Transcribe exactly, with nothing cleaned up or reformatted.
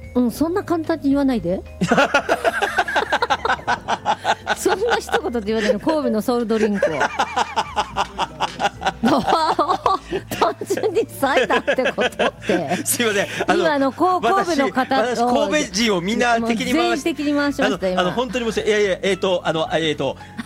うん、そんな簡単に言わないでそんな一言で言わないの。神戸のソウルドリンクを単純にサイダーってことってすいません、あの今あの神戸の方私私神戸人をみんな敵に回し全員敵に回しました今。 あのあの本当に申し訳いやいやえっ、ー、とあのえっ、ー、と